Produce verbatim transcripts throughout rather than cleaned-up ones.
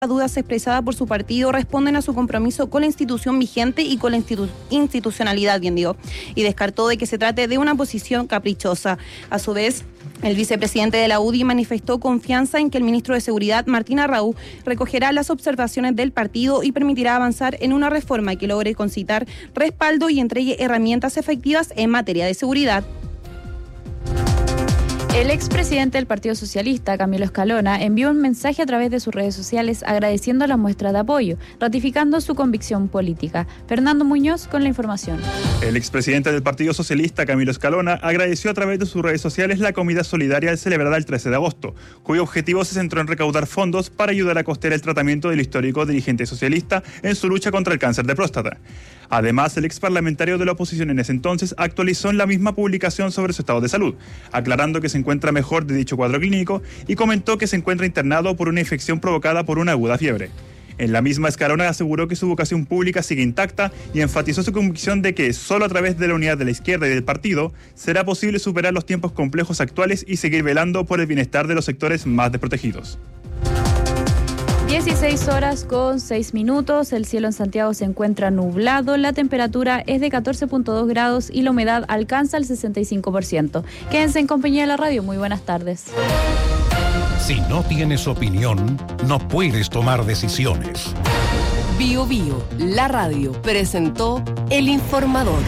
dudas expresadas por su partido responden a su compromiso con la institución vigente y con la institu- institucionalidad, bien digo, y descartó de que se trate de una posición caprichosa. A su vez, el vicepresidente de la U D I manifestó confianza en que el ministro de Seguridad, Martín Arrau, recogerá las observaciones del partido y permitirá avanzar en una reforma que logre concitar respaldo y entregue herramientas efectivas en materia de seguridad. El expresidente del Partido Socialista, Camilo Escalona, envió un mensaje a través de sus redes sociales agradeciendo la muestra de apoyo, ratificando su convicción política. Fernando Muñoz con la información. El expresidente del Partido Socialista, Camilo Escalona, agradeció a través de sus redes sociales la comida solidaria celebrada el trece de agosto, cuyo objetivo se centró en recaudar fondos para ayudar a costear el tratamiento del histórico dirigente socialista en su lucha contra el cáncer de próstata. Además, el exparlamentario de la oposición en ese entonces actualizó en la misma publicación sobre su estado de salud, aclarando que se encuentra mejor de dicho cuadro clínico y comentó que se encuentra internado por una infección provocada por una aguda fiebre. En la misma, Escalona aseguró que su vocación pública sigue intacta y enfatizó su convicción de que solo a través de la unidad de la izquierda y del partido será posible superar los tiempos complejos actuales y seguir velando por el bienestar de los sectores más desprotegidos. dieciséis horas con seis minutos, el cielo en Santiago se encuentra nublado, la temperatura es de catorce punto dos grados y la humedad alcanza el sesenta y cinco por ciento. Quédense en compañía de la radio, muy buenas tardes. Si no tienes opinión, no puedes tomar decisiones. Bio Bio, la radio, presentó El Informador.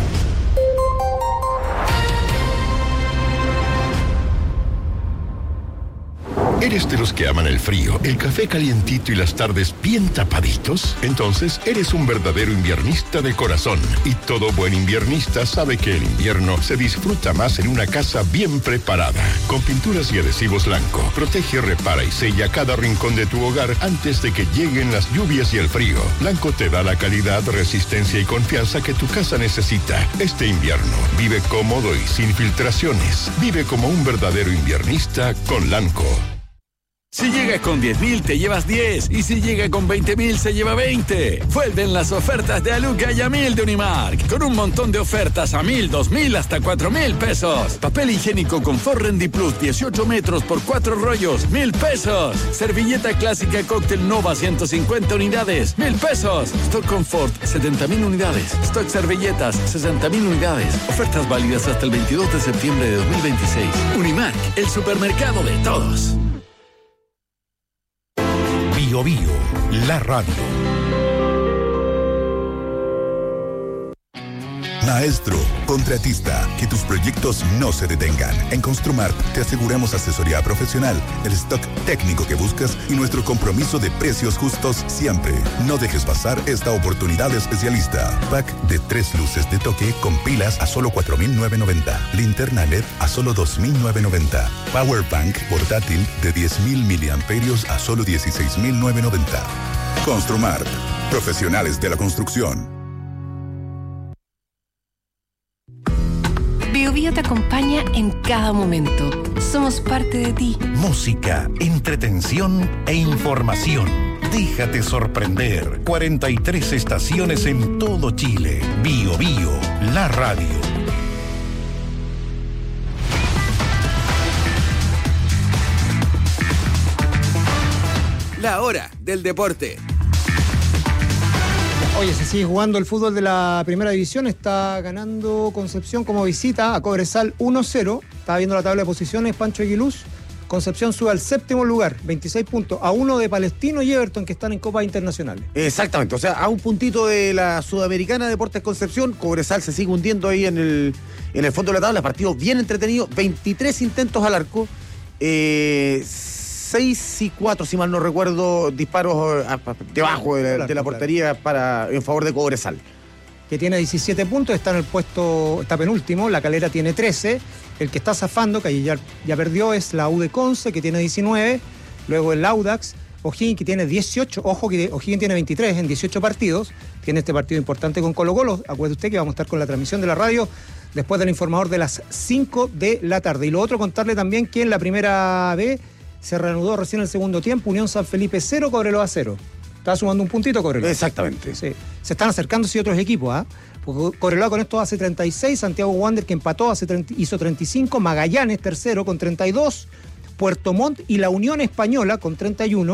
¿Eres de los que aman el frío, el café calientito y las tardes bien tapaditos? Entonces, eres un verdadero inviernista de corazón. Y todo buen inviernista sabe que el invierno se disfruta más en una casa bien preparada. Con pinturas y adhesivos Lanco, protege, repara y sella cada rincón de tu hogar antes de que lleguen las lluvias y el frío. Lanco te da la calidad, resistencia y confianza que tu casa necesita. Este invierno, vive cómodo y sin filtraciones. Vive como un verdadero inviernista con Lanco. Si llega con diez mil, te llevas diez. Y si llega con veinte mil, se lleva veinte. Vuelven las ofertas de Aluca y a mil de Unimark. Con un montón de ofertas a mil, dos mil, hasta cuatro mil pesos. Papel higiénico Confort Rendi Plus, dieciocho metros por cuatro rollos, mil pesos. Servilleta clásica Cóctel Nova, ciento cincuenta unidades, mil pesos. Stock Confort, setenta mil unidades. Stock Servilletas, sesenta mil unidades. Ofertas válidas hasta el veintidós de septiembre de dos mil veintiséis. Unimark, el supermercado de todos. Bio Bio, la radio. Maestro, contratista, que tus proyectos no se detengan. En Construmart te aseguramos asesoría profesional, el stock técnico que buscas y nuestro compromiso de precios justos siempre. No dejes pasar esta oportunidad especialista. Pack de tres luces de toque con pilas a solo cuatro mil novecientos noventa. Linterna L E D a solo dos mil novecientos noventa. Power Bank portátil de diez mil miliamperios a solo dieciséis mil novecientos noventa. Construmart, profesionales de la construcción. Bio Bio te acompaña en cada momento. Somos parte de ti. Música, entretención e información. Déjate sorprender. cuarenta y tres estaciones en todo Chile. Bio Bio, la radio. La hora del deporte. Oye, se sigue jugando el fútbol de la primera división, está ganando Concepción como visita a Cobresal uno cero, está viendo la tabla de posiciones, Pancho Aguiluz, Concepción sube al séptimo lugar, veintiséis puntos, a uno de Palestino y Everton que están en Copas Internacionales. Exactamente, o sea, a un puntito de la Sudamericana Deportes Concepción, Cobresal se sigue hundiendo ahí en el, en el fondo de la tabla, partido bien entretenido, veintitrés intentos al arco, eh... seis y cuatro, si mal no recuerdo, disparos debajo de la, de la portería para, en favor de Cobresal. Que tiene diecisiete puntos, está en el puesto, está penúltimo, La Calera tiene trece, el que está zafando, que ya, ya perdió, es la U de Conce, que tiene diecinueve, luego el Audax, O'Higgins, que tiene dieciocho, ojo que O'Higgins tiene veintitrés en dieciocho partidos, tiene este partido importante con Colo-Colo, acuerde usted que vamos a estar con la transmisión de la radio después del informador de las cinco de la tarde. Y lo otro, contarle también que en la primera B se reanudó recién el segundo tiempo, Unión San Felipe cero, Cobreloa cero. Está sumando un puntito Cobreloa. Exactamente. Sí. Se están acercando sí otros equipos, ¿ah? ¿eh? Porque Cobreloa con esto hace treinta y seis, Santiago Wander que empató hace treinta, hizo treinta y cinco, Magallanes tercero con treinta y dos, Puerto Montt y la Unión Española con treinta y uno,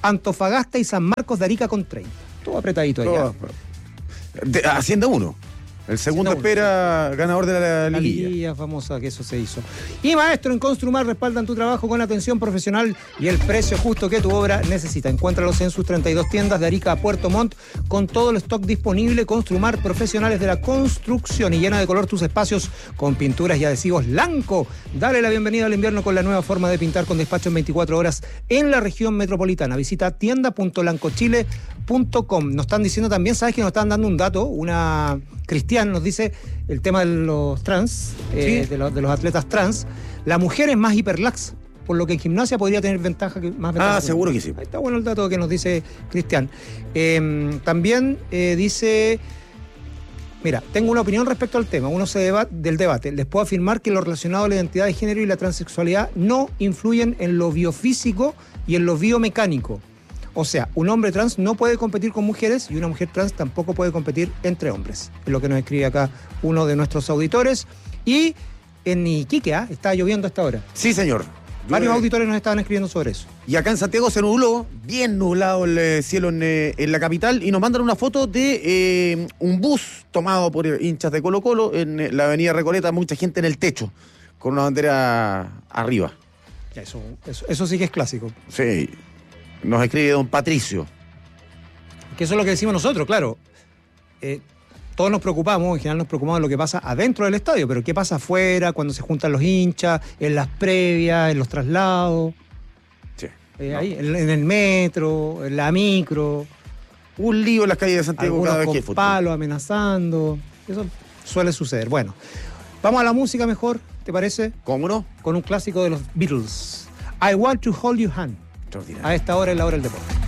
Antofagasta y San Marcos de Arica con treinta. Todo apretadito allá. Todo, de, Hacienda uno. El segundo espera ganador de la, la, la liguilla. liguilla famosa que eso se hizo. Y Maestro, en Construmar respaldan tu trabajo con atención profesional y el precio justo que tu obra necesita. Encuéntralos en sus treinta y dos tiendas de Arica a Puerto Montt con todo el stock disponible. Construmar, profesionales de la construcción, y llena de color tus espacios con pinturas y adhesivos Lanco. Dale la bienvenida al invierno con la nueva forma de pintar con despacho en veinticuatro horas en la región metropolitana. Visita tienda punto lancochile punto com. Nos están diciendo también, ¿sabes que nos están dando un dato? Una Cristian nos dice el tema de los trans, eh, ¿sí? de, los, de los atletas trans. La mujer es más hiperlaxa, por lo que en gimnasia podría tener ventaja que más ventaja. Ah, seguro que sí. Ahí está bueno el dato que nos dice Cristian. Eh, también eh, dice, mira, tengo una opinión respecto al tema, uno se deba, del debate. Les puedo afirmar que lo relacionado a la identidad de género y la transexualidad no influyen en lo biofísico y en lo biomecánico. O sea, un hombre trans no puede competir con mujeres y una mujer trans tampoco puede competir entre hombres. Es lo que nos escribe acá uno de nuestros auditores. Y en Iquique, ¿eh? Está lloviendo a esta hora. Sí, señor. Varios auditores nos estaban escribiendo sobre eso. Y acá en Santiago se nubló, bien nublado el eh, cielo en, eh, en la capital, y nos mandan una foto de eh, un bus tomado por hinchas de Colo Colo en eh, la avenida Recoleta, mucha gente en el techo, con una bandera arriba. Ya, eso, eso, eso sí que es clásico. Sí. Nos escribe don Patricio. Que eso es lo que decimos nosotros, claro. Eh, todos nos preocupamos, en general nos preocupamos de lo que pasa adentro del estadio, pero ¿qué pasa afuera, cuando se juntan los hinchas, en las previas, en los traslados? Sí. Eh, no. Ahí, en, en el metro, en la micro. Un lío en las calles de Santiago cada vez que hay fútbol. Palos amenazando. Eso suele suceder. Bueno, vamos a la música mejor, ¿te parece? ¿Cómo no? Con un clásico de los Beatles. I Want to Hold Your Hand. A esta hora es la hora del deporte.